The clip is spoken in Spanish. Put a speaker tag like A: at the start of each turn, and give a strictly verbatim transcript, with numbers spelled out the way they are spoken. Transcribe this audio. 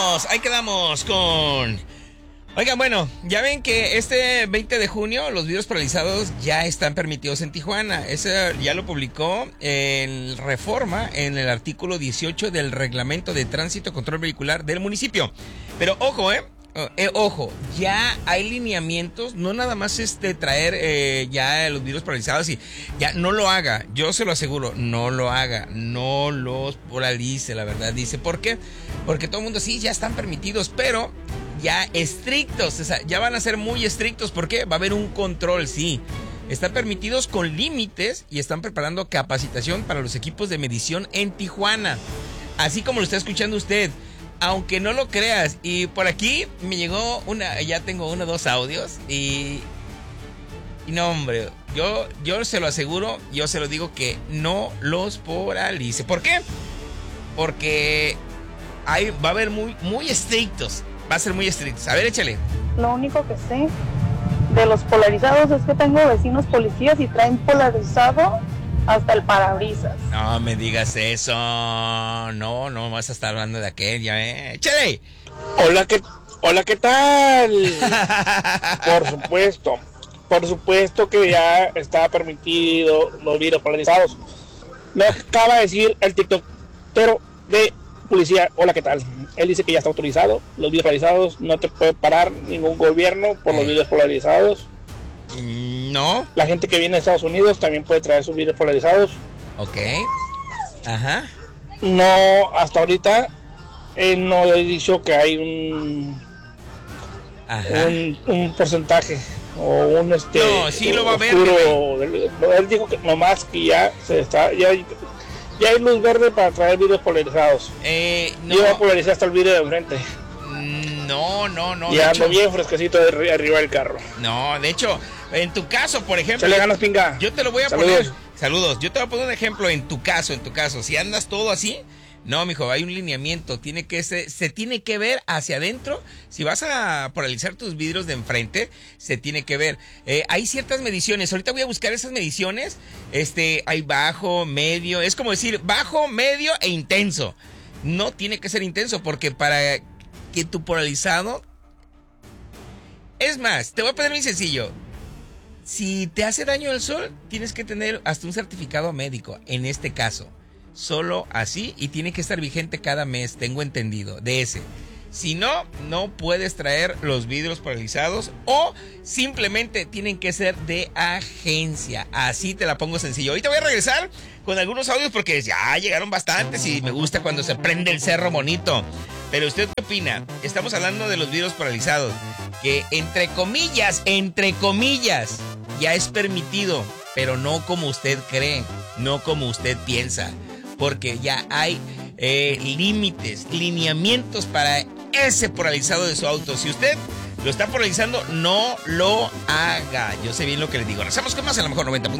A: quedamos, ahí quedamos con... Oigan, bueno, ya ven que este veinte de junio los vidrios paralizados ya están permitidos en Tijuana. Eso ya lo publicó en Reforma en el artículo dieciocho del Reglamento de Tránsito y Control Vehicular del municipio. Pero ojo, eh, eh ojo, ya hay lineamientos, no nada más este traer eh, ya los vidrios paralizados y ya no lo haga. Yo se lo aseguro, no lo haga, no los paralice, la verdad. Dice, ¿por qué? Porque todo el mundo sí, ya están permitidos, pero... ya estrictos, o sea, ya van a ser muy estrictos. ¿Por qué? Va a haber un control, sí. Están permitidos con límites y están preparando capacitación para los equipos de medición en Tijuana. Así como lo está escuchando usted, aunque no lo creas. Y por aquí me llegó una, ya tengo uno o dos audios y... Y no, hombre, yo, yo se lo aseguro, yo se lo digo que no los paralice. ¿Por qué? Porque hay, va a haber muy, muy estrictos. Va a ser muy estricto. A ver, échale.
B: Lo único que sé de los polarizados es que tengo vecinos policías y traen polarizado hasta el parabrisas.
A: No me digas eso. No, no vas a estar hablando de aquella, ¿eh? ¡Échale!
C: Hola, ¿qué, hola, ¿qué tal? Por supuesto. Por supuesto que ya está permitido los vidrios polarizados. Me acaba de decir el tiktokero de policía, hola, ¿qué tal? Él dice que ya está autorizado, los vidrios polarizados, no te puede parar ningún gobierno por los vidrios polarizados.
A: No.
C: La gente que viene de Estados Unidos también puede traer sus vidrios polarizados.
A: Ok. Ajá.
C: No, hasta ahorita, él no ha dicho que hay un,
A: Ajá.
C: un, un porcentaje o un este.
A: No, sí lo va a ver.
C: Él dijo que nomás que ya se está, ya Ya hay luz verde para traer vidrios polarizados.
A: Eh, no.
C: Yo voy a polarizar hasta el vidrio de enfrente.
A: No, no, no.
C: Y ando hecho, bien fresquecito de arriba del carro.
A: No, de hecho, en tu caso, por ejemplo.
C: Se le ganas, pinga.
A: Yo te lo voy a
C: Saludos.
A: poner. Saludos. Yo te voy a poner un ejemplo en tu caso, en tu caso. Si andas todo así. No, mijo, hay un lineamiento, tiene que se, se tiene que ver hacia adentro. Si vas a paralizar tus vidrios de enfrente, se tiene que ver. Eh, hay ciertas mediciones, ahorita voy a buscar esas mediciones. Este, hay bajo, medio, es como decir bajo, medio e intenso. No tiene que ser intenso porque para que tu polarizado... Es más, te voy a poner muy sencillo. Si te hace daño el sol, tienes que tener hasta un certificado médico, en este caso. Solo así, y tiene que estar vigente cada mes, tengo entendido, de ese. Si no, no puedes traer los vidrios paralizados o simplemente tienen que ser de agencia. Así te la pongo sencillo. Ahorita voy a regresar con algunos audios porque ya llegaron bastantes y me gusta cuando se prende el cerro bonito. Pero ¿usted qué opina? Estamos hablando de los vidrios paralizados, que entre comillas, entre comillas, ya es permitido, pero no como usted cree, no como usted piensa. Porque ya hay eh, límites, lineamientos para ese polarizado de su auto. Si usted lo está polarizando, no lo haga. Yo sé bien lo que le digo. Regresamos con más en la mejor noventa.